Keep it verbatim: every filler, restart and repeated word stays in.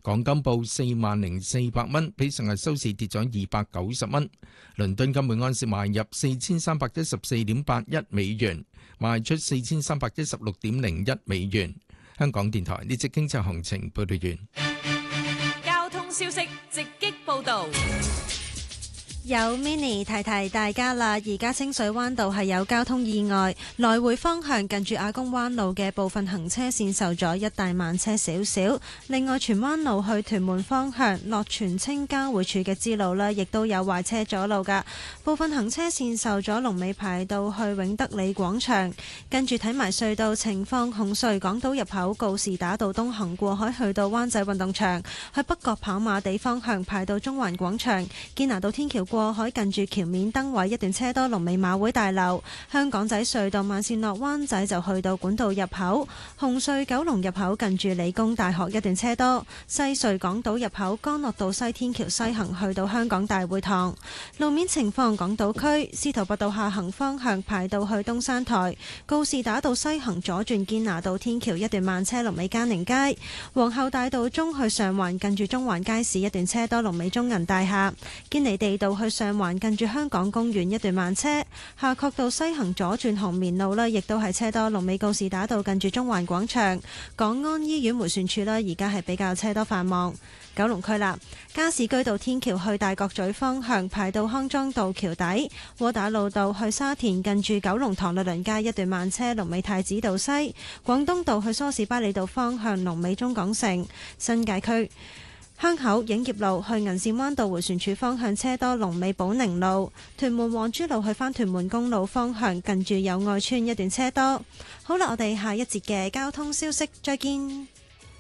港金報四萬零四百蚊，比上日收市跌咗二百九十蚊。倫敦金每安士賣入四千三百一十四點八一美元，賣出四千三百一十六點零一美元。香港電台呢節經濟行情報道完。 交通消息直擊報道。 有 mini 提提大家啦，而家清水灣道係有交通意外，來回方向近住亞公灣路嘅部分行車線受阻，一帶慢車少少。另外，荃灣路去屯門方向落荃青交匯處嘅支路呢，亦都有壞車阻路噶，部分行車線受阻，龍尾排到去永德里廣場。跟住睇埋隧道情況，紅隧港島入口告士打道東行過海去到灣仔運動場，去北角跑馬地方向排到中環廣場，堅拿道天橋過海近住橋面燈位一段車多，龍尾馬會大樓。香港仔隧道慢線落灣仔就去到管道入口，紅隧九龍入口近住理工大學一段車多。西隧港島入口干諾道西天橋西行去到香港大會堂。路面情況，港島區司徒拔道下行方向排到去東山台，告士打道西行左轉堅拿道天橋一段慢車，龍尾嘉寧街。皇后大道中去上環近住中環街市一段車多，龍尾中銀大廈。堅尼地道去去上環近住香港公園一段慢車，夏慤道西行左轉紅棉路呢亦都係車多，龍尾告士打道近住中環廣場。港安醫院迴旋處呢而家係比較車多繁忙。九龍區啦，加士居道天橋去大角咀方向排到康莊道橋底，窩打老道去沙田近住九龍塘律倫街一段慢車，龍尾太子道西。廣東道去梳士巴利道方向龍尾中港城。新界區香口影業路去銀線灣道迴旋處方向車多，龍尾寶寧路。屯門皇珠路去返屯門公路方向近住友愛邨一段車多。好啦，我哋下一節嘅交通消息再見。